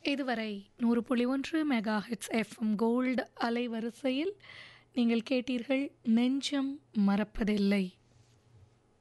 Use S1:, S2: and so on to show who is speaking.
S1: இதுவரை 100.1 mega heads FM gold அலைவரிசையில் நீங்கள் கேட்டீர்கள் நெஞ்சம் மறப்பதில்லை.